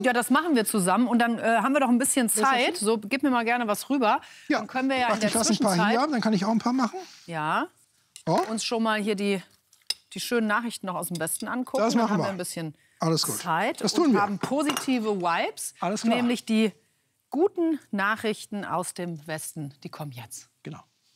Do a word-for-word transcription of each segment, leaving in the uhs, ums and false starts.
Ja, das machen wir zusammen und dann äh, haben wir doch ein bisschen Zeit. So, gib mir mal gerne was rüber. Ja, dann können wir ja in der ich lasse ein paar Zwischenzeit, hier, dann kann ich auch ein paar machen. ja, Oh. uns schon mal hier die, die schönen Nachrichten noch aus dem Westen angucken. Das dann machen haben wir. wir ein bisschen Alles gut. Zeit Das und tun wir. haben positive Vibes, Alles klar. nämlich die guten Nachrichten aus dem Westen. Die kommen jetzt. Genau.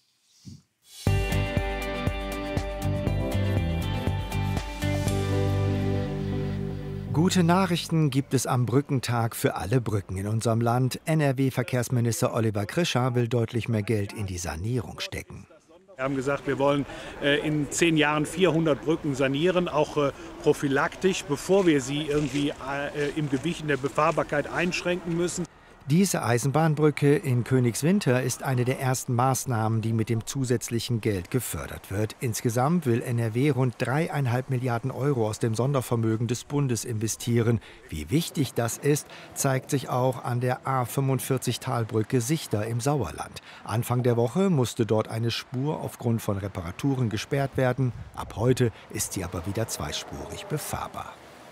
Gute Nachrichten gibt es am Brückentag für alle Brücken in unserem Land. N R W-Verkehrsminister Oliver Krischer will deutlich mehr Geld in die Sanierung stecken. Wir haben gesagt, wir wollen äh, in zehn Jahren vierhundert Brücken sanieren, auch äh, prophylaktisch, bevor wir sie irgendwie äh, im Gewicht in der Befahrbarkeit einschränken müssen. Diese Eisenbahnbrücke in Königswinter ist eine der ersten Maßnahmen, die mit dem zusätzlichen Geld gefördert wird. Insgesamt will N R W rund dreieinhalb Milliarden Euro aus dem Sondervermögen des Bundes investieren. Wie wichtig das ist, zeigt sich auch an der A fünfundvierzig Talbrücke Sichter im Sauerland. Anfang der Woche musste dort eine Spur aufgrund von Reparaturen gesperrt werden. Ab heute ist sie aber wieder zweispurig befahrbar.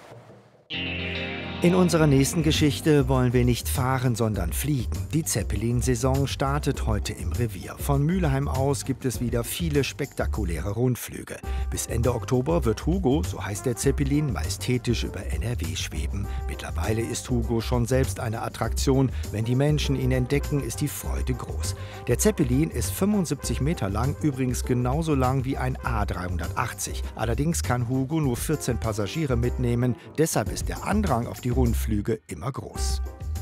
In unserer nächsten Geschichte wollen wir nicht fahren, sondern fliegen. Die Zeppelin-Saison startet heute im Revier. Von Mülheim aus gibt es wieder viele spektakuläre Rundflüge. Bis Ende Oktober wird Hugo, so heißt der Zeppelin, majestätisch über N R W schweben. Mittlerweile ist Hugo schon selbst eine Attraktion. Wenn die Menschen ihn entdecken, ist die Freude groß. Der Zeppelin ist fünfundsiebzig Meter lang, übrigens genauso lang wie ein A dreihundertachtzig. Allerdings kann Hugo nur vierzehn Passagiere mitnehmen. Deshalb ist der Andrang auf die Rundflüge immer groß.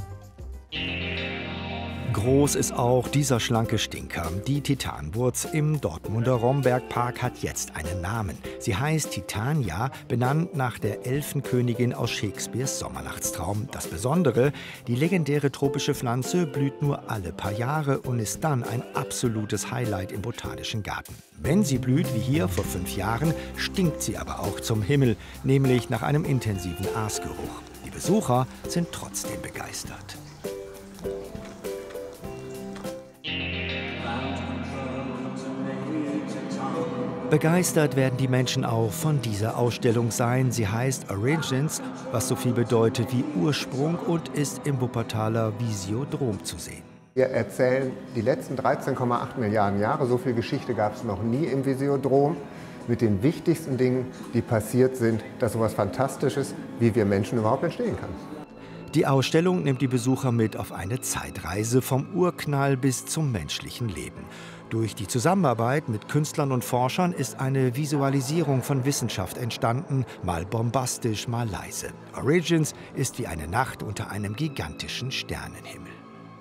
Groß ist auch dieser schlanke Stinker. Die Titanwurz im Dortmunder Rombergpark hat jetzt einen Namen. Sie heißt Titania, benannt nach der Elfenkönigin aus Shakespeares Sommernachtstraum. Das Besondere, die legendäre tropische Pflanze blüht nur alle paar Jahre und ist dann ein absolutes Highlight im Botanischen Garten. Wenn sie blüht, wie hier vor fünf Jahren, stinkt sie aber auch zum Himmel, nämlich nach einem intensiven Aasgeruch. Die Besucher sind trotzdem begeistert. Begeistert werden die Menschen auch von dieser Ausstellung sein. Sie heißt Origins, was so viel bedeutet wie Ursprung und ist im Wuppertaler Visiodrom zu sehen. Wir erzählen die letzten dreizehn Komma acht Milliarden Jahre. So viel Geschichte gab es noch nie im Visiodrom. Mit den wichtigsten Dingen, die passiert sind, dass so etwas Fantastisches, wie wir Menschen überhaupt entstehen kann. Die Ausstellung nimmt die Besucher mit auf eine Zeitreise vom Urknall bis zum menschlichen Leben. Durch die Zusammenarbeit mit Künstlern und Forschern ist eine Visualisierung von Wissenschaft entstanden, mal bombastisch, mal leise. Origins ist wie eine Nacht unter einem gigantischen Sternenhimmel.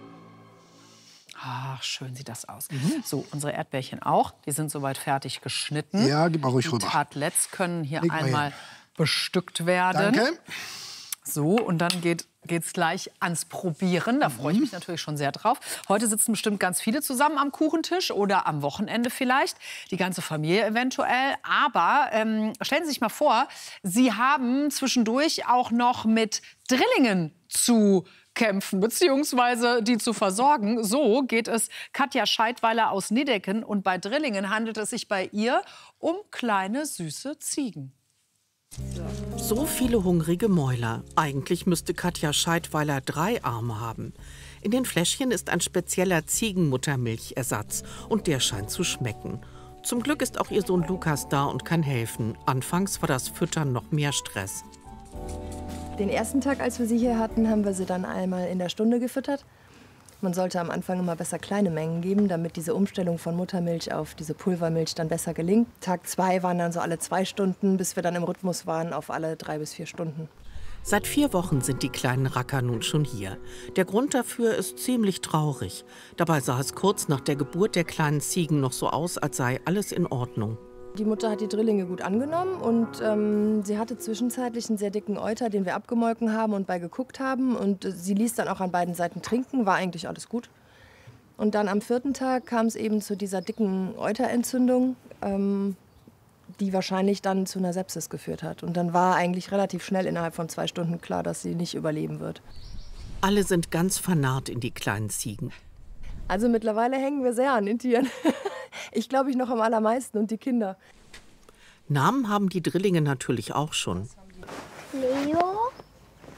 Ach, schön sieht das aus. Mhm. So, unsere Erdbärchen auch. Die sind soweit fertig geschnitten. Ja, gib mal ruhig die rüber. Die Tartlets können hier Leg mal einmal hin. bestückt werden. Danke. So, und dann geht es gleich ans Probieren. Da freue ich mich natürlich schon sehr drauf. Heute sitzen bestimmt ganz viele zusammen am Kuchentisch oder am Wochenende vielleicht. Die ganze Familie eventuell. Aber ähm, stellen Sie sich mal vor, Sie haben zwischendurch auch noch mit Drillingen zu kämpfen bzw. die zu versorgen. So geht es Katja Scheidweiler aus Niedecken. Und bei Drillingen handelt es sich bei ihr um kleine, süße Ziegen. So viele hungrige Mäuler. Eigentlich müsste Katja Scheidweiler drei Arme haben. In den Fläschchen ist ein spezieller Ziegenmuttermilchersatz und der scheint zu schmecken. Zum Glück ist auch ihr Sohn Lukas da und kann helfen. Anfangs war das Füttern noch mehr Stress. Den ersten Tag, als wir sie hier hatten, haben wir sie dann einmal in der Stunde gefüttert. Man sollte am Anfang immer besser kleine Mengen geben, damit diese Umstellung von Muttermilch auf diese Pulvermilch dann besser gelingt. Tag zwei waren dann so alle zwei Stunden, bis wir dann im Rhythmus waren auf alle drei bis vier Stunden. Seit vier Wochen sind die kleinen Racker nun schon hier. Der Grund dafür ist ziemlich traurig. Dabei sah es kurz nach der Geburt der kleinen Ziegen noch so aus, als sei alles in Ordnung. Die Mutter hat die Drillinge gut angenommen und ähm, sie hatte zwischenzeitlich einen sehr dicken Euter, den wir abgemolken haben und bei geguckt haben. Und äh, sie ließ dann auch an beiden Seiten trinken, war eigentlich alles gut. Und dann am vierten Tag kam es eben zu dieser dicken Euterentzündung, ähm, die wahrscheinlich dann zu einer Sepsis geführt hat. Und dann war eigentlich relativ schnell innerhalb von zwei Stunden klar, dass sie nicht überleben wird. Alle sind ganz vernarrt in die kleinen Ziegen. Also mittlerweile hängen wir sehr an den Tieren. Ich glaube, ich noch am allermeisten und die Kinder. Namen haben die Drillinge natürlich auch schon. Leo,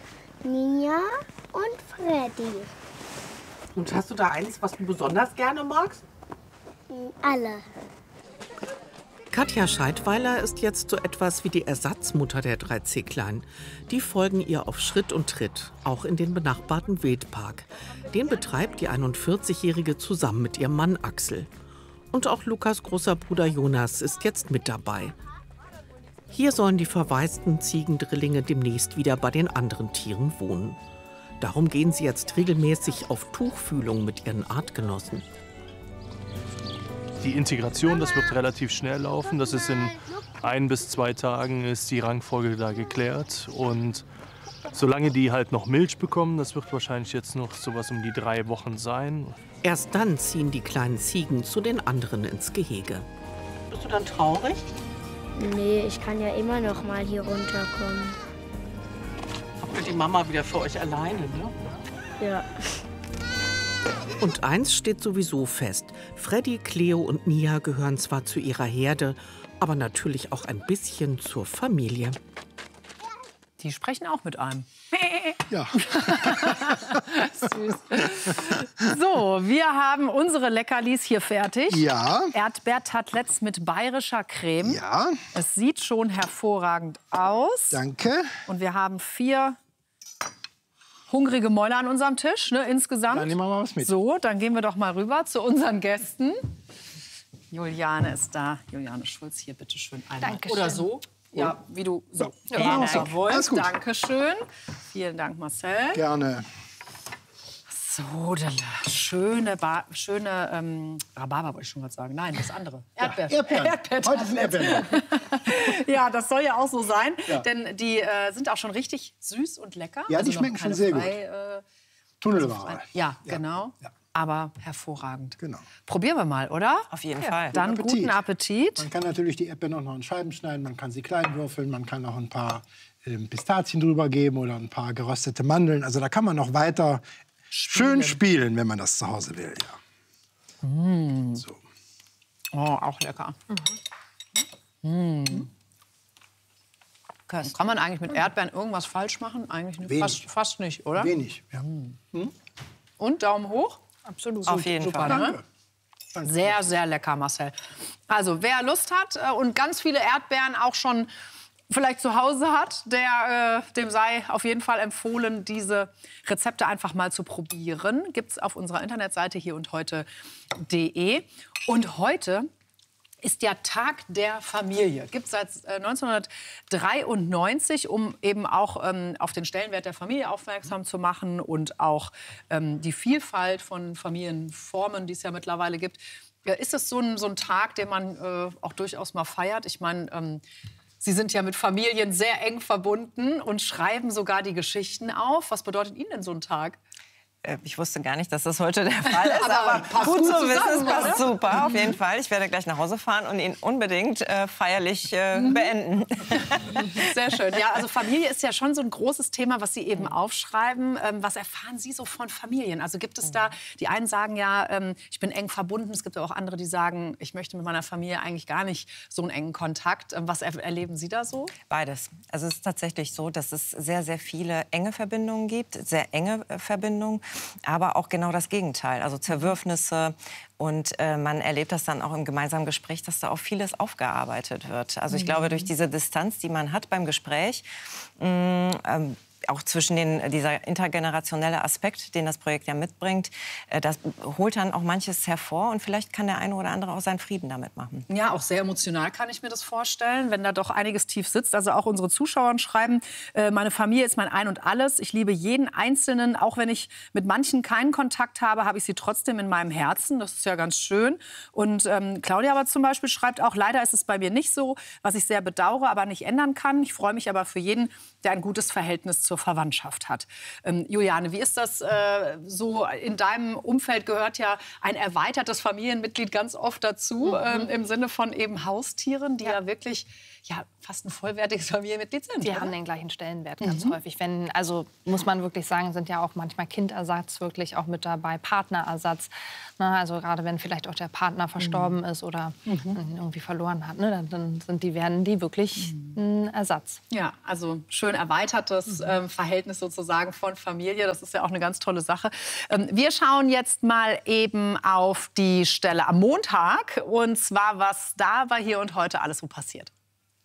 Nia und Freddy. Und hast du da eins, was du besonders gerne magst? Alle. Katja Scheidweiler ist jetzt so etwas wie die Ersatzmutter der drei Zicklein. Die folgen ihr auf Schritt und Tritt, auch in den benachbarten Wildpark. Den betreibt die einundvierzigjährige zusammen mit ihrem Mann Axel. Und auch Lukas großer Bruder Jonas ist jetzt mit dabei. Hier sollen die verwaisten Ziegendrillinge demnächst wieder bei den anderen Tieren wohnen. Darum gehen sie jetzt regelmäßig auf Tuchfühlung mit ihren Artgenossen. Die Integration, das wird relativ schnell laufen. Das ist in ein bis zwei Tagen ist die Rangfolge da geklärt. Und solange die halt noch Milch bekommen, das wird wahrscheinlich jetzt noch sowas um die drei Wochen sein. Erst dann ziehen die kleinen Ziegen zu den anderen ins Gehege. Bist du dann traurig? Nee, ich kann ja immer noch mal hier runterkommen. Habt ihr die Mama wieder für euch alleine, ne? Ja. Und eins steht sowieso fest. Freddy, Cleo und Nia gehören zwar zu ihrer Herde, aber natürlich auch ein bisschen zur Familie. Die sprechen auch mit einem. Ja. Süß. So, wir haben unsere Leckerlis hier fertig. Ja. Erdbeertartelettes mit bayerischer Creme. Ja. Es sieht schon hervorragend aus. Danke. Und wir haben vier hungrige Mäuler an unserem Tisch, ne, insgesamt. Dann nehmen wir mal was mit. So, dann gehen wir doch mal rüber zu unseren Gästen. Juliane ist da. Juliane Schulz, hier bitte schön einmal. Dankeschön. Oder so. Ja, wie du so Ja, gerne so. wolltest. Alles gut. Dankeschön. Vielen Dank, Marcel. Gerne. So, Della. Schöne, ba schöne ähm, Rhabarber wollte ich schon mal sagen. Nein, das andere. Erdbeer. Ja, Erdbeeren. Erdbeer Heute sind Erdbeeren. Ja, das soll ja auch so sein. Ja. Denn die äh, sind auch schon richtig süß und lecker. Ja, die noch schmecken schon keine sehr gut. frei, Äh, Tunnelware. ja, Ja. genau. Ja. Aber hervorragend. Genau. Probieren wir mal, oder? Auf jeden Fall. Dann Guten Appetit. guten Appetit. Man kann natürlich die Erdbeeren noch in Scheiben schneiden, man kann sie klein würfeln, man kann noch ein paar ähm, Pistazien drüber geben oder ein paar geröstete Mandeln. Also da kann man noch weiter schön spielen, wenn man das zu Hause will. Ja. Mm. So. Oh, auch lecker. Mhm. Mm. Kann man eigentlich mit Erdbeeren irgendwas falsch machen? Eigentlich nicht. Wenig. Fast, fast nicht, oder? Wenig. Ja. Und Daumen hoch? Absolut. Auf jeden Super, Fall. ne? Sehr, sehr lecker, Marcel. Also, wer Lust hat äh, und ganz viele Erdbeeren auch schon vielleicht zu Hause hat, der, äh, dem sei auf jeden Fall empfohlen, diese Rezepte einfach mal zu probieren. Gibt es auf unserer Internetseite hier und heute punkt de. Und heute ist ja Tag der Familie. Gibt es seit äh, neunzehnhundertdreiundneunzig, um eben auch ähm, auf den Stellenwert der Familie aufmerksam zu machen und auch ähm, die Vielfalt von Familienformen, die es ja mittlerweile gibt. Ja, ist es so ein, so ein Tag, den man äh, auch durchaus mal feiert? Ich meine, ähm, Sie sind ja mit Familien sehr eng verbunden und schreiben sogar die Geschichten auf. Was bedeutet Ihnen denn so ein Tag? Ich wusste gar nicht, dass das heute der Fall ist, aber, passt gut gut zu wissen, zusammen, es passt oder? super, auf jeden Fall. Ich werde gleich nach Hause fahren und ihn unbedingt äh, feierlich äh, Mhm. beenden. Sehr schön. Ja, also Familie ist ja schon so ein großes Thema, was Sie eben aufschreiben. Ähm, was erfahren Sie so von Familien? Also gibt es da, die einen sagen ja, ähm, ich bin eng verbunden. Es gibt ja auch andere, die sagen, ich möchte mit meiner Familie eigentlich gar nicht so einen engen Kontakt. Ähm, was er erleben Sie da so? Beides. Also es ist tatsächlich so, dass es sehr, sehr viele enge Verbindungen gibt, sehr enge äh, Verbindungen, aber auch genau das Gegenteil, also Zerwürfnisse. Und äh, man erlebt das dann auch im gemeinsamen Gespräch, dass da auch vieles aufgearbeitet wird. Also ich glaube, durch diese Distanz, die man hat beim Gespräch, mh, ähm, auch zwischen den, dieser intergenerationelle Aspekt, den das Projekt ja mitbringt, äh, das holt dann auch manches hervor. Und vielleicht kann der eine oder andere auch seinen Frieden damit machen. Ja, auch sehr emotional kann ich mir das vorstellen, wenn da doch einiges tief sitzt. Also auch unsere Zuschauer schreiben, äh, meine Familie ist mein Ein und Alles. Ich liebe jeden Einzelnen. Auch wenn ich mit manchen keinen Kontakt habe, habe ich sie trotzdem in meinem Herzen. Das ist ja ganz schön. Und ähm, Claudia aber zum Beispiel schreibt auch, leider ist es bei mir nicht so, was ich sehr bedauere, aber nicht ändern kann. Ich freue mich aber für jeden, der ein gutes Verhältnis zur Verwandtschaft hat. Ähm, Juliane, wie ist das äh, so? In deinem Umfeld gehört ja ein erweitertes Familienmitglied ganz oft dazu, mhm. ähm, im Sinne von eben Haustieren, die ja, ja wirklich ja, fast ein vollwertiges Familienmitglied sind. Die oder? haben den gleichen Stellenwert ganz Mhm. häufig. Wenn, also muss man wirklich sagen, sind ja auch manchmal Kindersatz wirklich auch mit dabei, Partnerersatz. Na, also gerade wenn vielleicht auch der Partner verstorben mhm. ist oder mhm. ihn irgendwie verloren hat, ne, dann, dann sind die, werden die wirklich mhm. ein Ersatz. Ja, also schön erweitertes äh, ähm, Verhältnis sozusagen von Familie. Das ist ja auch eine ganz tolle Sache. Ähm, wir schauen jetzt mal eben auf die Stelle am Montag. Und zwar, was da war hier und heute alles so passiert.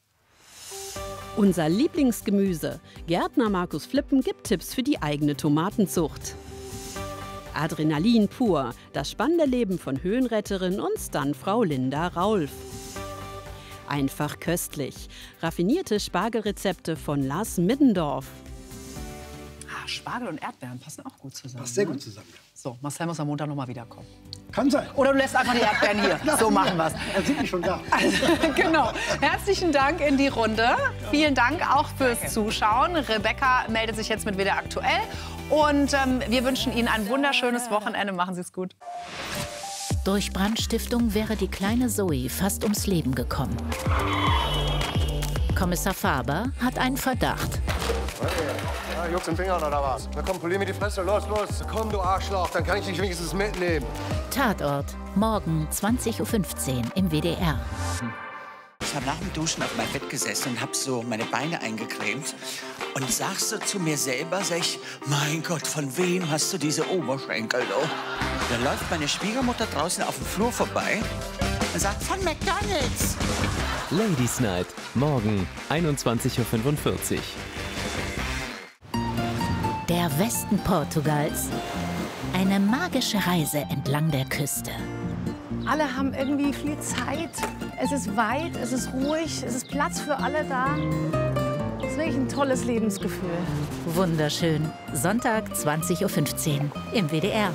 Unser Lieblingsgemüse. Gärtner Markus Flippen gibt Tipps für die eigene Tomatenzucht. Adrenalin pur. Das spannende Leben von Höhenretterin und Stuntfrau Linda Raulf. Einfach köstlich. Raffinierte Spargelrezepte von Lars Middendorf. Ah, Spargel und Erdbeeren passen auch gut zusammen. Passt sehr ne? gut zusammen. So, Marcel muss am Montag noch mal wiederkommen. Kann sein. Oder du lässt einfach die Erdbeeren hier. So machen wir es. Er sieht mich schon da. Also, genau. Herzlichen Dank in die Runde. Vielen Dank auch fürs Danke. Zuschauen. Rebecca meldet sich jetzt mit W D R aktuell. Und ähm, wir wünschen Ihnen ein wunderschönes Wochenende. Machen Sie es gut. Durch Brandstiftung wäre die kleine Zoe fast ums Leben gekommen. Kommissar Faber hat einen Verdacht. Ja, juckt's im Finger oder was? Na komm, polier mir die Fresse. Los, los. Komm, du Arschloch. Dann kann ich dich wenigstens mitnehmen. Tatort, morgen zwanzig Uhr fünfzehn im W D R. Ich habe nach dem Duschen auf meinem Bett gesessen und habe so meine Beine eingecremt. Und sag so zu mir selber, sag ich, mein Gott, von wem hast du diese Oberschenkel? Oh? Da läuft meine Schwiegermutter draußen auf dem Flur vorbei und sagt, von McDonald's. Ladies Night, morgen einundzwanzig Uhr fünfundvierzig. Der Westen Portugals. Eine magische Reise entlang der Küste. Alle haben irgendwie viel Zeit. Es ist weit, es ist ruhig, es ist Platz für alle da. Es ist wirklich ein tolles Lebensgefühl. Wunderschön. Sonntag zwanzig Uhr fünfzehn im W D R.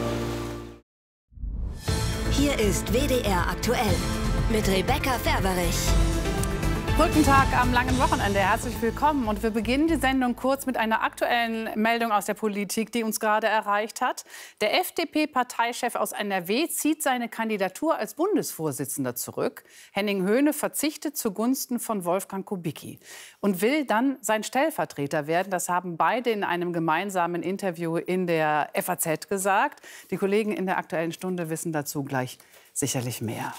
Hier ist W D R aktuell mit Rebecca Ferberich. Guten Tag am langen Wochenende. Herzlich willkommen. Und wir beginnen die Sendung kurz mit einer aktuellen Meldung aus der Politik, die uns gerade erreicht hat. Der F D P-Parteichef aus N R W zieht seine Kandidatur als Bundesvorsitzender zurück. Henning Höhne verzichtet zugunsten von Wolfgang Kubicki und will dann sein Stellvertreter werden. Das haben beide in einem gemeinsamen Interview in der F A Z gesagt. Die Kollegen in der Aktuellen Stunde wissen dazu gleich sicherlich mehr.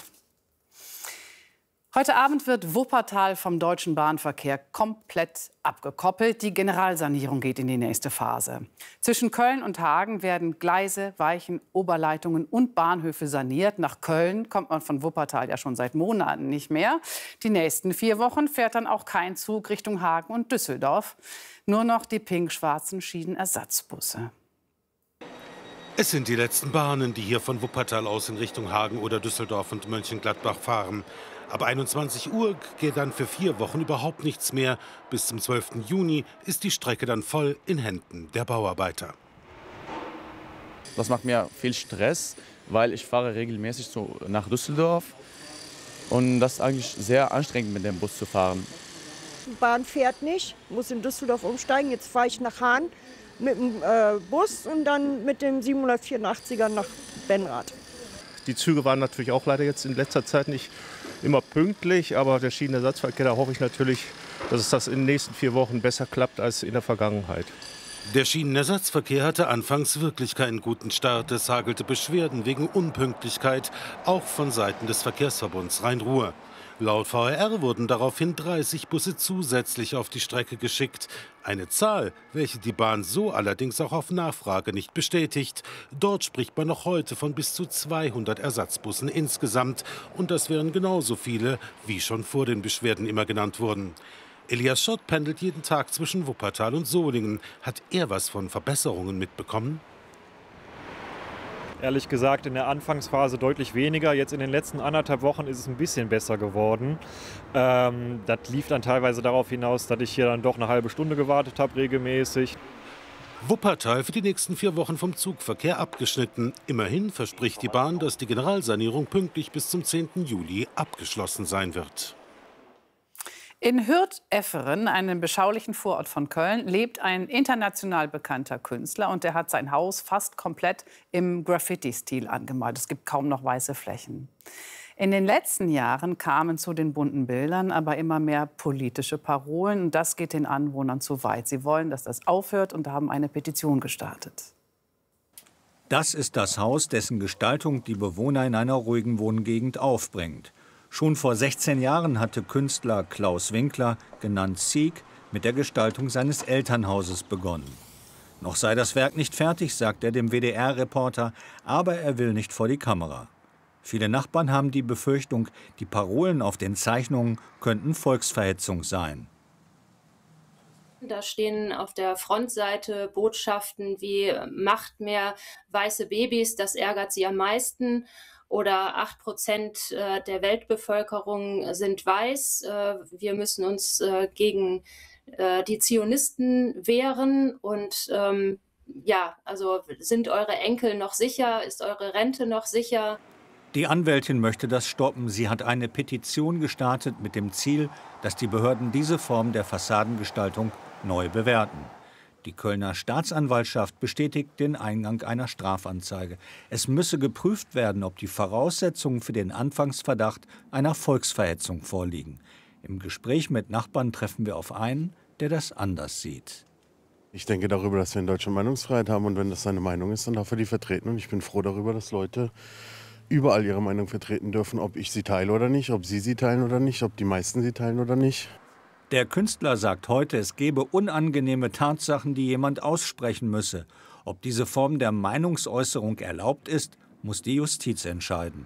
Heute Abend wird Wuppertal vom deutschen Bahnverkehr komplett abgekoppelt. Die Generalsanierung geht in die nächste Phase. Zwischen Köln und Hagen werden Gleise, Weichen, Oberleitungen und Bahnhöfe saniert. Nach Köln kommt man von Wuppertal ja schon seit Monaten nicht mehr. Die nächsten vier Wochen fährt dann auch kein Zug Richtung Hagen und Düsseldorf. Nur noch die pink-schwarzen Schienenersatzbusse. Es sind die letzten Bahnen, die hier von Wuppertal aus in Richtung Hagen oder Düsseldorf und Mönchengladbach fahren. Ab einundzwanzig Uhr geht dann für vier Wochen überhaupt nichts mehr. Bis zum zwölften Juni ist die Strecke dann voll in Händen der Bauarbeiter. Das macht mir viel Stress, weil ich fahre regelmäßig so nach Düsseldorf. Und das ist eigentlich sehr anstrengend, mit dem Bus zu fahren. Die Bahn fährt nicht, muss in Düsseldorf umsteigen. Jetzt fahre ich nach Hahn mit dem äh, Bus und dann mit dem siebenhundertvierundachtziger nach Benrath. Die Züge waren natürlich auch leider jetzt in letzter Zeit nicht immer pünktlich, aber der Schienenersatzverkehr, da hoffe ich natürlich, dass es das in den nächsten vier Wochen besser klappt als in der Vergangenheit. Der Schienenersatzverkehr hatte anfangs wirklich keinen guten Start. Es hagelte Beschwerden wegen Unpünktlichkeit, auch von Seiten des Verkehrsverbunds Rhein-Ruhr. Laut V R R wurden daraufhin dreißig Busse zusätzlich auf die Strecke geschickt. Eine Zahl, welche die Bahn so allerdings auch auf Nachfrage nicht bestätigt. Dort spricht man noch heute von bis zu zweihundert Ersatzbussen insgesamt. Und das wären genauso viele, wie schon vor den Beschwerden immer genannt wurden. Elias Schott pendelt jeden Tag zwischen Wuppertal und Solingen. Hat er was von Verbesserungen mitbekommen? Ehrlich gesagt in der Anfangsphase deutlich weniger. Jetzt in den letzten anderthalb Wochen ist es ein bisschen besser geworden. Ähm, das lief dann teilweise darauf hinaus, dass ich hier dann doch eine halbe Stunde gewartet habe regelmäßig. Wuppertal für die nächsten vier Wochen vom Zugverkehr abgeschnitten. Immerhin verspricht die Bahn, dass die Generalsanierung pünktlich bis zum zehnten Juli abgeschlossen sein wird. In Hürth-Efferen, einem beschaulichen Vorort von Köln, lebt ein international bekannter Künstler. Und der hat sein Haus fast komplett im Graffiti-Stil angemalt. Es gibt kaum noch weiße Flächen. In den letzten Jahren kamen zu den bunten Bildern aber immer mehr politische Parolen. Und das geht den Anwohnern zu weit. Sie wollen, dass das aufhört und haben eine Petition gestartet. Das ist das Haus, dessen Gestaltung die Bewohner in einer ruhigen Wohngegend aufbringt. Schon vor sechzehn Jahren hatte Künstler Klaus Winkler, genannt Sieg, mit der Gestaltung seines Elternhauses begonnen. Noch sei das Werk nicht fertig, sagt er dem W D R-Reporter, aber er will nicht vor die Kamera. Viele Nachbarn haben die Befürchtung, die Parolen auf den Zeichnungen könnten Volksverhetzung sein. Da stehen auf der Frontseite Botschaften wie „Macht mehr weiße Babys, das ärgert sie am meisten" oder acht Prozent der Weltbevölkerung sind weiß, wir müssen uns gegen die Zionisten wehren und ähm, ja, also sind eure Enkel noch sicher, ist eure Rente noch sicher? Die Anwältin möchte das stoppen. Sie hat eine Petition gestartet mit dem Ziel, dass die Behörden diese Form der Fassadengestaltung neu bewerten. Die Kölner Staatsanwaltschaft bestätigt den Eingang einer Strafanzeige. Es müsse geprüft werden, ob die Voraussetzungen für den Anfangsverdacht einer Volksverhetzung vorliegen. Im Gespräch mit Nachbarn treffen wir auf einen, der das anders sieht. Ich denke darüber, dass wir in Deutschland Meinungsfreiheit haben und wenn das seine Meinung ist, dann darf er die vertreten. Und ich bin froh darüber, dass Leute überall ihre Meinung vertreten dürfen, ob ich sie teile oder nicht, ob sie sie teilen oder nicht, ob die meisten sie teilen oder nicht. Der Künstler sagt heute, es gebe unangenehme Tatsachen, die jemand aussprechen müsse. Ob diese Form der Meinungsäußerung erlaubt ist, muss die Justiz entscheiden.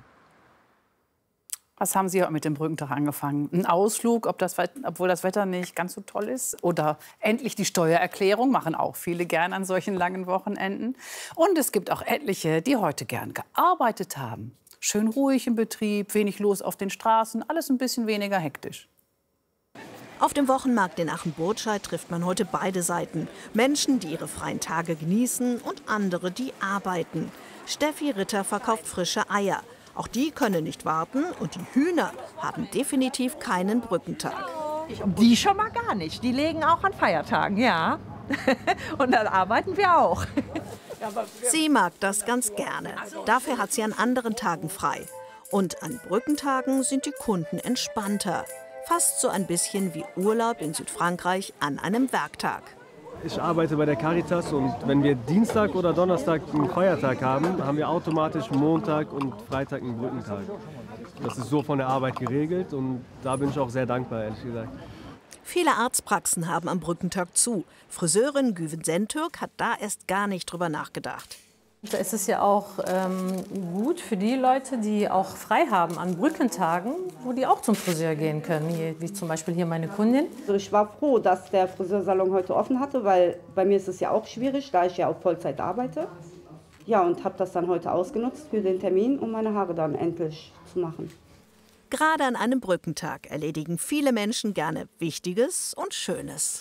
Was haben Sie mit dem Brückentag angefangen? Ein Ausflug, ob das, obwohl das Wetter nicht ganz so toll ist? Oder endlich die Steuererklärung, machen auch viele gern an solchen langen Wochenenden. Und es gibt auch etliche, die heute gern gearbeitet haben. Schön ruhig im Betrieb, wenig los auf den Straßen, alles ein bisschen weniger hektisch. Auf dem Wochenmarkt in Aachen-Burtscheid trifft man heute beide Seiten. Menschen, die ihre freien Tage genießen und andere, die arbeiten. Steffi Ritter verkauft frische Eier. Auch die können nicht warten und die Hühner haben definitiv keinen Brückentag. Die schon mal gar nicht. Die legen auch an Feiertagen, ja. Und dann arbeiten wir auch. Sie mag das ganz gerne. Dafür hat sie an anderen Tagen frei. Und an Brückentagen sind die Kunden entspannter. Fast so ein bisschen wie Urlaub in Südfrankreich an einem Werktag. Ich arbeite bei der Caritas und wenn wir Dienstag oder Donnerstag einen Feiertag haben, haben wir automatisch Montag und Freitag einen Brückentag. Das ist so von der Arbeit geregelt und da bin ich auch sehr dankbar, ehrlich gesagt. Viele Arztpraxen haben am Brückentag zu. Friseurin Güven Sentürk hat da erst gar nicht drüber nachgedacht. Es ist ja auch ähm, gut für die Leute, die auch frei haben an Brückentagen, wo die auch zum Friseur gehen können, hier, wie zum Beispiel hier meine Kundin. Ich war froh, dass der Friseursalon heute offen hatte, weil bei mir ist es ja auch schwierig, da ich ja auf Vollzeit arbeite. Ja, und habe das dann heute ausgenutzt für den Termin, um meine Haare dann endlich zu machen. Gerade an einem Brückentag erledigen viele Menschen gerne Wichtiges und Schönes.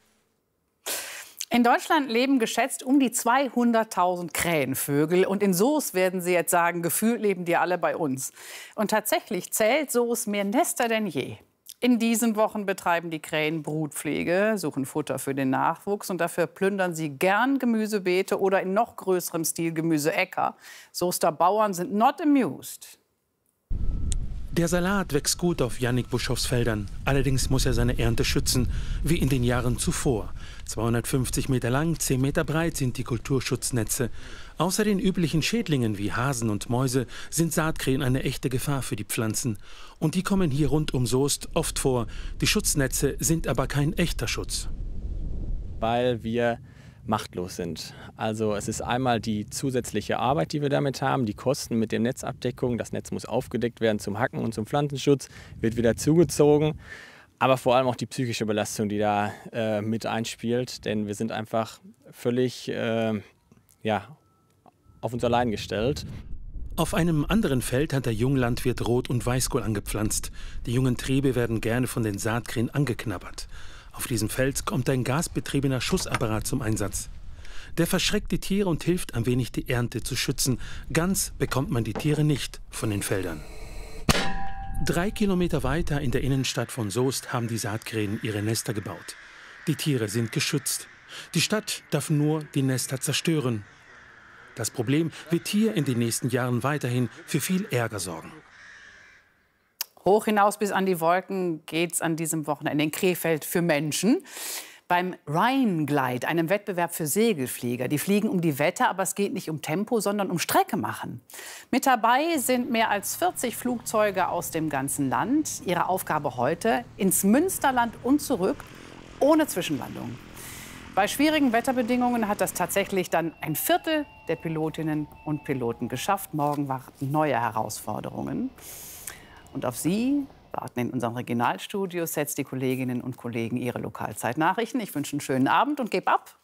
In Deutschland leben geschätzt um die zweihunderttausend Krähenvögel. Und in Soest werden Sie jetzt sagen, gefühlt leben die alle bei uns. Und tatsächlich zählt Soest mehr Nester denn je. In diesen Wochen betreiben die Krähen Brutpflege, suchen Futter für den Nachwuchs. Und dafür plündern sie gern Gemüsebeete oder in noch größerem Stil Gemüseäcker. Soester Bauern sind not amused. Der Salat wächst gut auf Jannik Buschows Feldern. Allerdings muss er seine Ernte schützen, wie in den Jahren zuvor. zweihundertfünfzig Meter lang, zehn Meter breit sind die Kulturschutznetze. Außer den üblichen Schädlingen wie Hasen und Mäuse sind Saatkrähen eine echte Gefahr für die Pflanzen. Und die kommen hier rund um Soest oft vor. Die Schutznetze sind aber kein echter Schutz. Weil wir machtlos sind. Also es ist einmal die zusätzliche Arbeit, die wir damit haben, die Kosten mit der Netzabdeckung. Das Netz muss aufgedeckt werden zum Hacken und zum Pflanzenschutz, wird wieder zugezogen. Aber vor allem auch die psychische Belastung, die da äh, mit einspielt. Denn wir sind einfach völlig äh, ja, auf uns allein gestellt. Auf einem anderen Feld hat der Junglandwirt Rot- und Weißkohl angepflanzt. Die jungen Triebe werden gerne von den Saatkrähen angeknabbert. Auf diesem Feld kommt ein gasbetriebener Schussapparat zum Einsatz. Der verschreckt die Tiere und hilft ein wenig, die Ernte zu schützen. Ganz bekommt man die Tiere nicht von den Feldern. Drei Kilometer weiter in der Innenstadt von Soest haben die Saatkrähen ihre Nester gebaut. Die Tiere sind geschützt. Die Stadt darf nur die Nester zerstören. Das Problem wird hier in den nächsten Jahren weiterhin für viel Ärger sorgen. Hoch hinaus bis an die Wolken geht's an diesem Wochenende in Krefeld für Menschen. Beim Rhine Glide, einem Wettbewerb für Segelflieger. Die fliegen um die Wette, aber es geht nicht um Tempo, sondern um Strecke machen. Mit dabei sind mehr als vierzig Flugzeuge aus dem ganzen Land. Ihre Aufgabe heute: ins Münsterland und zurück. ohne Zwischenlandung. Bei schwierigen Wetterbedingungen hat das tatsächlich dann ein Viertel der Pilotinnen und Piloten geschafft. Morgen warten neue Herausforderungen. Und auf Sie warten in unseren Regionalstudios jetzt die Kolleginnen und Kollegen ihre Lokalzeitnachrichten. Ich wünsche einen schönen Abend und gebe ab.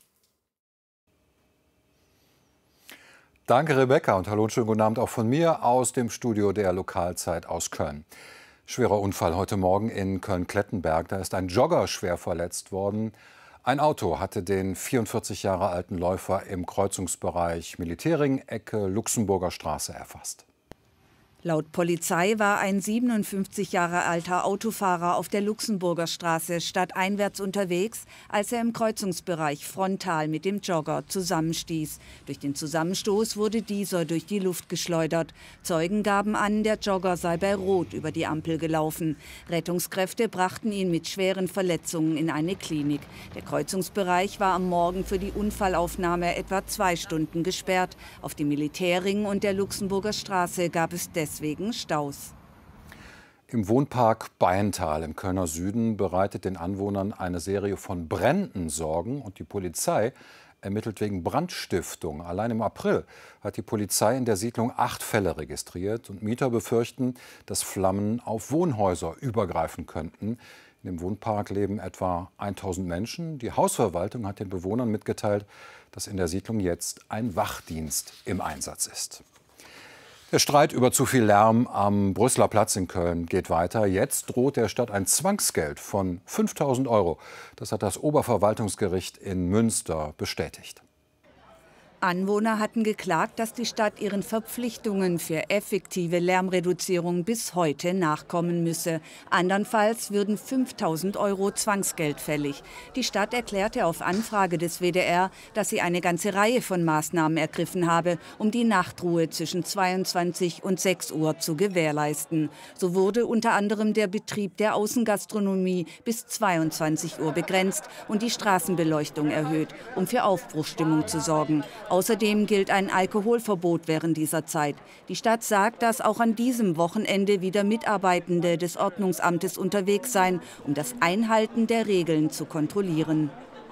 Danke, Rebecca, und hallo und schönen guten Abend auch von mir aus dem Studio der Lokalzeit aus Köln. Schwerer Unfall heute Morgen in Köln-Klettenberg. Da ist ein Jogger schwer verletzt worden. Ein Auto hatte den vierundvierzig Jahre alten Läufer im Kreuzungsbereich Militärring, Ecke Luxemburger Straße erfasst. Laut Polizei war ein siebenundfünfzig Jahre alter Autofahrer auf der Luxemburger Straße stadteinwärts unterwegs, als er im Kreuzungsbereich frontal mit dem Jogger zusammenstieß. Durch den Zusammenstoß wurde dieser durch die Luft geschleudert. Zeugen gaben an, der Jogger sei bei Rot über die Ampel gelaufen. Rettungskräfte brachten ihn mit schweren Verletzungen in eine Klinik. Der Kreuzungsbereich war am Morgen für die Unfallaufnahme etwa zwei Stunden gesperrt. Auf dem Militärring und der Luxemburger Straße gab es deswegen Deswegen Staus. Im Wohnpark Beintal im Kölner Süden bereitet den Anwohnern eine Serie von Bränden Sorgen und die Polizei ermittelt wegen Brandstiftung. Allein im April hat die Polizei in der Siedlung acht Fälle registriert und Mieter befürchten, dass Flammen auf Wohnhäuser übergreifen könnten. In dem Wohnpark leben etwa tausend Menschen. Die Hausverwaltung hat den Bewohnern mitgeteilt, dass in der Siedlung jetzt ein Wachdienst im Einsatz ist. Der Streit über zu viel Lärm am Brüsseler Platz in Köln geht weiter. Jetzt droht der Stadt ein Zwangsgeld von fünftausend Euro. Das hat das Oberverwaltungsgericht in Münster bestätigt. Anwohner hatten geklagt, dass die Stadt ihren Verpflichtungen für effektive Lärmreduzierung bis heute nachkommen müsse. Andernfalls würden fünftausend Euro Zwangsgeld fällig. Die Stadt erklärte auf Anfrage des W D R, dass sie eine ganze Reihe von Maßnahmen ergriffen habe, um die Nachtruhe zwischen zweiundzwanzig und sechs Uhr zu gewährleisten. So wurde unter anderem der Betrieb der Außengastronomie bis zweiundzwanzig Uhr begrenzt und die Straßenbeleuchtung erhöht, um für Aufbruchsstimmung zu sorgen. Außerdem gilt ein Alkoholverbot während dieser Zeit. Die Stadt sagt, dass auch an diesem Wochenende wieder Mitarbeitende des Ordnungsamtes unterwegs seien, um das Einhalten der Regeln zu kontrollieren.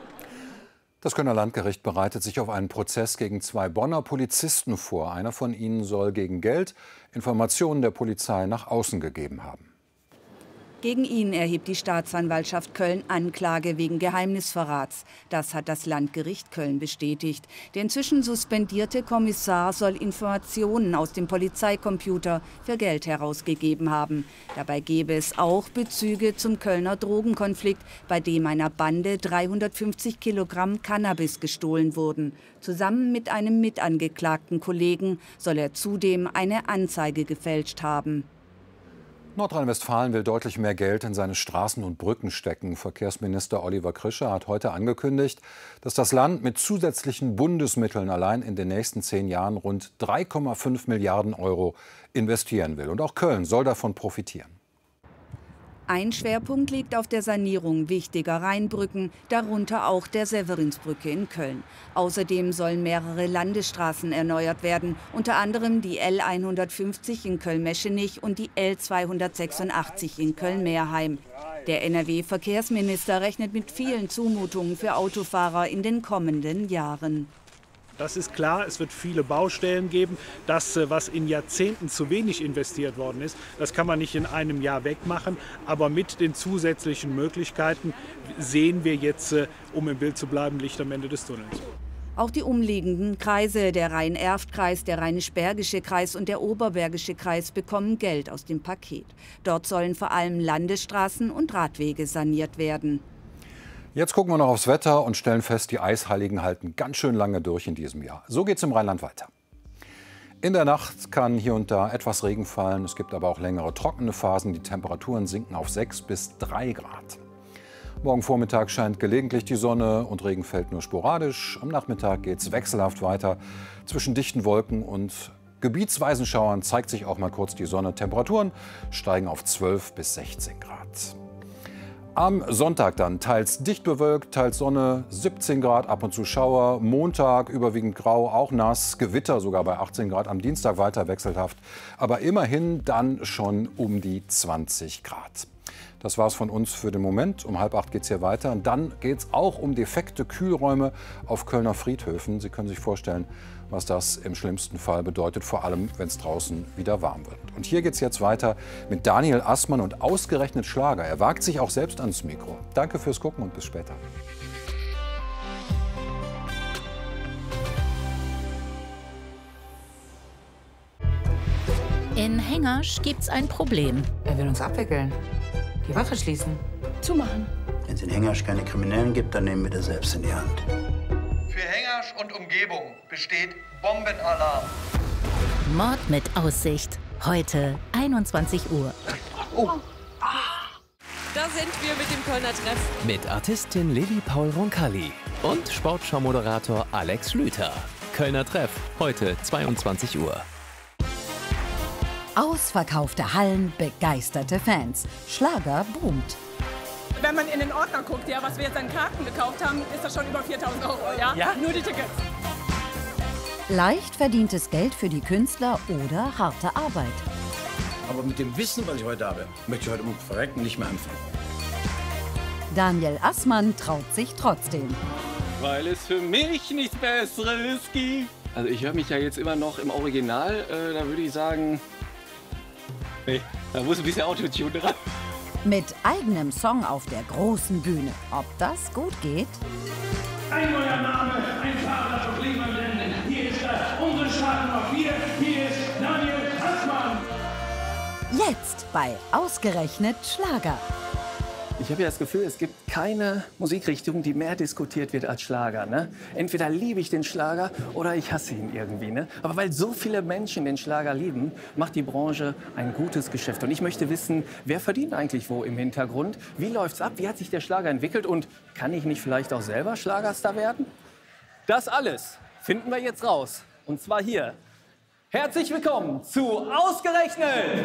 Das Kölner Landgericht bereitet sich auf einen Prozess gegen zwei Bonner Polizisten vor. Einer von ihnen soll gegen Geld Informationen der Polizei nach außen gegeben haben. Gegen ihn erhebt die Staatsanwaltschaft Köln Anklage wegen Geheimnisverrats. Das hat das Landgericht Köln bestätigt. Der inzwischen suspendierte Kommissar soll Informationen aus dem Polizeicomputer für Geld herausgegeben haben. Dabei gebe es auch Bezüge zum Kölner Drogenkonflikt, bei dem einer Bande dreihundertfünfzig Kilogramm Cannabis gestohlen wurden. Zusammen mit einem mitangeklagten Kollegen soll er zudem eine Anzeige gefälscht haben. Nordrhein-Westfalen will deutlich mehr Geld in seine Straßen und Brücken stecken. Verkehrsminister Oliver Krischer hat heute angekündigt, dass das Land mit zusätzlichen Bundesmitteln allein in den nächsten zehn Jahren rund drei Komma fünf Milliarden Euro investieren will. Und auch Köln soll davon profitieren. Ein Schwerpunkt liegt auf der Sanierung wichtiger Rheinbrücken, darunter auch der Severinsbrücke in Köln. Außerdem sollen mehrere Landesstraßen erneuert werden, unter anderem die L hundertfünfzig in Köln-Meschenich und die L zweihundertsechsundachtzig in Köln-Meerheim. Der N R W-Verkehrsminister rechnet mit vielen Zumutungen für Autofahrer in den kommenden Jahren. Das ist klar, es wird viele Baustellen geben. Das, was in Jahrzehnten zu wenig investiert worden ist, das kann man nicht in einem Jahr wegmachen. Aber mit den zusätzlichen Möglichkeiten sehen wir jetzt, um im Bild zu bleiben, Licht am Ende des Tunnels. Auch die umliegenden Kreise, der Rhein-Erft-Kreis, der Rheinisch-Bergische Kreis und der Oberbergische Kreis, bekommen Geld aus dem Paket. Dort sollen vor allem Landesstraßen und Radwege saniert werden. Jetzt gucken wir noch aufs Wetter und stellen fest, die Eisheiligen halten ganz schön lange durch in diesem Jahr. So geht es im Rheinland weiter. In der Nacht kann hier und da etwas Regen fallen. Es gibt aber auch längere trockene Phasen. Die Temperaturen sinken auf sechs bis drei Grad. Morgen Vormittag scheint gelegentlich die Sonne und Regen fällt nur sporadisch. Am Nachmittag geht es wechselhaft weiter. Zwischen dichten Wolken und gebietsweisen Schauern zeigt sich auch mal kurz die Sonne. Temperaturen steigen auf zwölf bis sechzehn Grad. Am Sonntag dann teils dicht bewölkt, teils Sonne, siebzehn Grad, ab und zu Schauer. Montag überwiegend grau, auch nass, Gewitter sogar bei achtzehn Grad. Am Dienstag weiter wechselhaft, aber immerhin dann schon um die zwanzig Grad. Das war es von uns für den Moment. Um halb acht geht es hier weiter. Und dann geht es auch um defekte Kühlräume auf Kölner Friedhöfen. Sie können sich vorstellen, was das im schlimmsten Fall bedeutet, vor allem wenn es draußen wieder warm wird. Und hier geht es jetzt weiter mit Daniel Assmann und ausgerechnet Schlager. Er wagt sich auch selbst ans Mikro. Danke fürs Gucken und bis später. In Hengersch gibt's ein Problem. Er will uns abwickeln. Die Wache schließen. Zumachen. Wenn es in Hengersch keine Kriminellen gibt, dann nehmen wir das selbst in die Hand. Für Hengersch und Umgebung besteht Bombenalarm. Mord mit Aussicht. Heute einundzwanzig Uhr. Oh. Da sind wir mit dem Kölner Treff. Mit Artistin Lilly Paul Roncalli und Sportschau-Moderator Alex Schlüter. Kölner Treff, heute zweiundzwanzig Uhr. Ausverkaufte Hallen, begeisterte Fans. Schlager boomt. Wenn man in den Ordner guckt, ja, was wir jetzt an Karten gekauft haben, ist das schon über viertausend Euro, ja? Ja? Nur die Tickets. Leicht verdientes Geld für die Künstler oder harte Arbeit. Aber mit dem Wissen, was ich heute habe, möchte ich heute um Verrecken nicht mehr anfangen. Daniel Assmann traut sich trotzdem. Weil es für mich nichts Besseres gibt. Also ich höre mich ja jetzt immer noch im Original, äh, da würde ich sagen... Nee, da muss ein bisschen Autotune dran. Mit eigenem Song auf der großen Bühne. Ob das gut geht? Ein neuer Name, ein Fahrer auf Klimablenden. Hier ist er, unsere Startnummer Nummer vier. Hier ist Daniel Assmann. Jetzt bei Ausgerechnet Schlager. Ich habe ja das Gefühl, es gibt keine Musikrichtung, die mehr diskutiert wird als Schlager. Ne? Entweder liebe ich den Schlager oder ich hasse ihn irgendwie. Ne? Aber weil so viele Menschen den Schlager lieben, macht die Branche ein gutes Geschäft. Und ich möchte wissen, wer verdient eigentlich wo im Hintergrund? Wie läuft's ab? Wie hat sich der Schlager entwickelt? Und kann ich nicht vielleicht auch selber Schlagerstar werden? Das alles finden wir jetzt raus. Und zwar hier. Herzlich willkommen zu Ausgerechnet!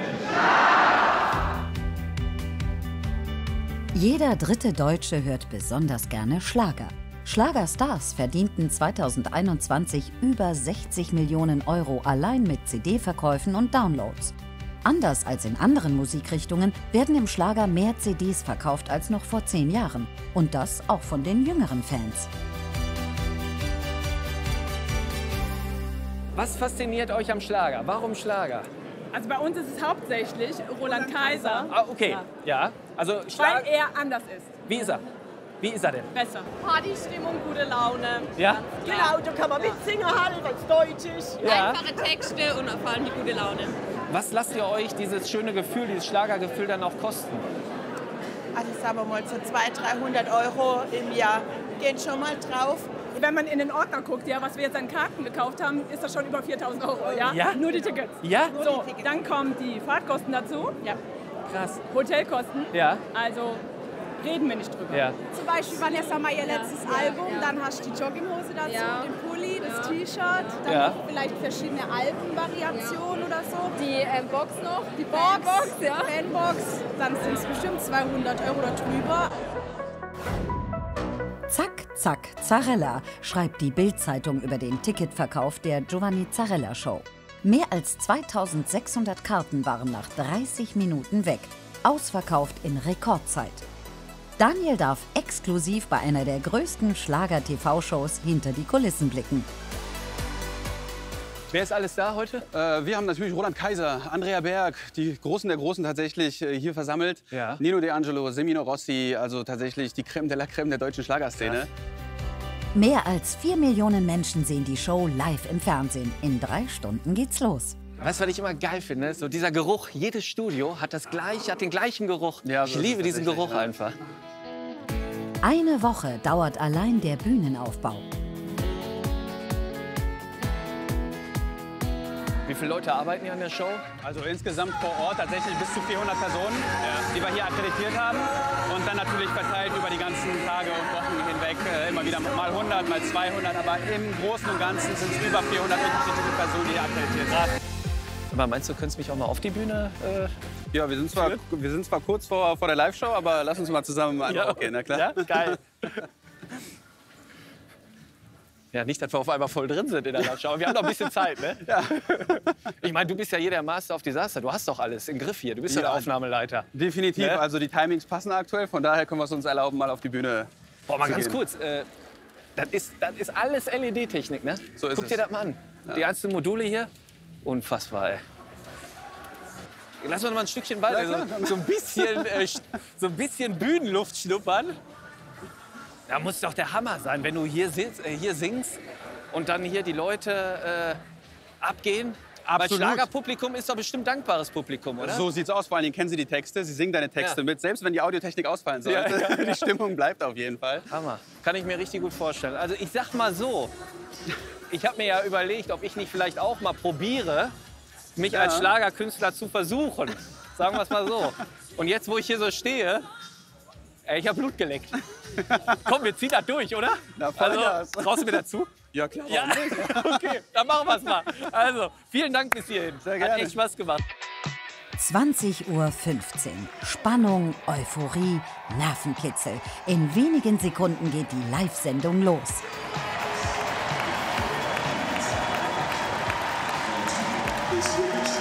Jeder dritte Deutsche hört besonders gerne Schlager. Schlagerstars verdienten zweitausendeinundzwanzig über sechzig Millionen Euro allein mit C D-Verkäufen und Downloads. Anders als in anderen Musikrichtungen werden im Schlager mehr C Ds verkauft als noch vor zehn Jahren. Und das auch von den jüngeren Fans. Was fasziniert euch am Schlager? Warum Schlager? Also bei uns ist es hauptsächlich Roland Kaiser. Ah, okay, ja. ja. Also Weil er anders ist. Wie ist er? Wie ist er denn? Besser. Partystimmung, gute Laune. Ja? Genau, da kann man mitsingen, halt, weil es deutsch ist. Ja. Einfache Texte und vor allem die gute Laune. Was lasst ihr euch dieses schöne Gefühl, dieses Schlagergefühl dann auch kosten? Also sagen wir mal so zweihundert, dreihundert Euro im Jahr gehen schon mal drauf. Wenn man in den Ordner guckt, ja, was wir jetzt an Karten gekauft haben, ist das schon über viertausend Euro, ja? Ja? Nur die Tickets. Ja? So, dann kommen die Fahrtkosten dazu. Ja. Krass. Hotelkosten. Ja. Also reden wir nicht drüber. Ja. Zum Beispiel Vanessa mal ihr letztes Ja. Album, Ja. dann hast du die Jogginghose dazu, Ja. den Pulli, das Ja. T-Shirt, dann Ja. noch vielleicht verschiedene Albenvariationen Ja. oder so. Die ähm, Box noch, Die Box, Fanbox, ja. Fanbox, dann sind es bestimmt zweihundert Euro darüber. Zack, zack, Zarella, schreibt die Bild-Zeitung über den Ticketverkauf der Giovanni Zarella Show. Mehr als zweitausendsechshundert Karten waren nach dreißig Minuten weg. Ausverkauft in Rekordzeit. Daniel darf exklusiv bei einer der größten Schlager-T V-Shows hinter die Kulissen blicken. Wer ist alles da heute? Äh, wir haben natürlich Roland Kaiser, Andrea Berg, die Großen der Großen tatsächlich äh, hier versammelt. Ja. Nino D'Angelo, Semino Rossi, also tatsächlich die Creme de la Creme der deutschen Schlagerszene. Krass. Mehr als vier Millionen Menschen sehen die Show live im Fernsehen. In drei Stunden geht's los. Weißt du, was ich immer geil finde? So dieser Geruch, jedes Studio hat, das gleiche, hat den gleichen Geruch. Ja, so ich liebe diesen tatsächlich, Geruch ja. einfach. Eine Woche dauert allein der Bühnenaufbau. Wie viele Leute arbeiten hier an der Show? Also insgesamt vor Ort tatsächlich bis zu vierhundert Personen, ja. die wir hier akkreditiert haben. Und dann natürlich verteilt über die ganzen Tage und Wochen hinweg äh, immer wieder mal hundert, mal zweihundert. Aber im Großen und Ganzen sind es über vierhundert unterschiedliche Personen, die hier akkreditiert sind. Aber meinst du, könntest du mich auch mal auf die Bühne? Äh, ja, wir sind, zwar, wir sind zwar kurz vor, vor der Live-Show, aber lass uns mal zusammen mal ja, gehen, na klar. Ja, geil. Ja, nicht, dass wir auf einmal voll drin sind in der Landschaft, aber wir haben noch ein bisschen Zeit, ne? Ja. Ich meine, du bist ja hier der Master of Disaster. Du hast doch alles im Griff hier. Du bist ja, ja der Aufnahmeleiter. Definitiv. Ne? Also die Timings passen aktuell. Von daher können wir es uns erlauben, mal auf die Bühne Boah, mal zu ganz gehen. kurz. Äh, das, ist, das ist alles L E D-Technik, ne? So ist Guck dir es. das mal an. Ja. Die einzelnen Module hier. Unfassbar, ey. Lass uns noch mal ein Stückchen weiter. Ja, so, so, ein bisschen, äh, so ein bisschen Bühnenluft schnuppern. Da muss doch der Hammer sein, wenn du hier, sitzt, äh, hier singst und dann hier die Leute äh, abgehen. Absolut. Weil Schlagerpublikum ist doch bestimmt dankbares Publikum, oder? So sieht's aus. Vor allem kennen sie die Texte, sie singen deine Texte ja. mit. Selbst wenn die Audiotechnik ausfallen sollte, ja, ja. die Stimmung bleibt auf jeden Fall. Hammer. Kann ich mir richtig gut vorstellen. Also ich sag mal so, ich habe mir ja überlegt, ob ich nicht vielleicht auch mal probiere, mich ja. als Schlagerkünstler zu versuchen. Sagen wir es mal so. Und jetzt, wo ich hier so stehe, ey, ich habe Blut geleckt. Komm, wir ziehen das durch, oder? Na, voll also, traust du mir dazu? Ja, klar. Ja, okay, dann machen wir es mal. Also, vielen Dank bis hierhin. Sehr gerne. Hat echt Spaß gemacht. zwanzig Uhr fünfzehn. Spannung, Euphorie, Nervenkitzel. In wenigen Sekunden geht die Live-Sendung los. It's